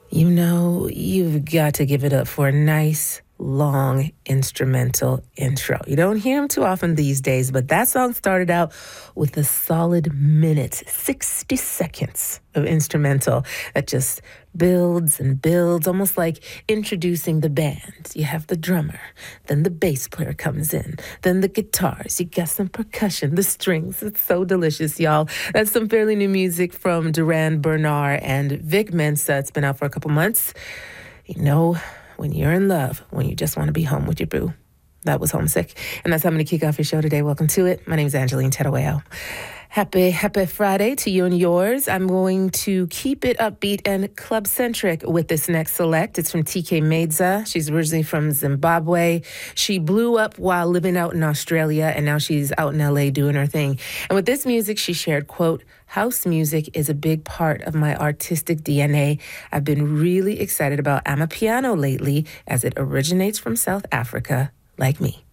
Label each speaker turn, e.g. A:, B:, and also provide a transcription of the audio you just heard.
A: You know, you've got to give it up for a nice, long instrumental intro. You don't hear them too often these days, but that song started out with a solid minute, 60 seconds of instrumental that just builds and builds, almost like introducing the band. You have the drummer, then the bass player comes in, then the guitars, you got some percussion, the strings. It's so delicious, y'all. That's some fairly new music from Duran Bernard and Vic Mensa. It's been out for a couple months. You know, when you're in love, when you just want to be home with your boo. That was Homesick. And that's how I'm going to kick off your show today. Welcome to it. My name is Angeline Teruel. Happy Friday to you and yours. I'm going to keep it upbeat and club-centric with this next select. It's from TK Maidza. She's originally from Zimbabwe. She blew up while living out in Australia, and now she's out in LA doing her thing. And with this music, she shared, quote, "House music is a big part of my artistic DNA. I've been really excited about Amapiano lately as it originates from South Africa, like me."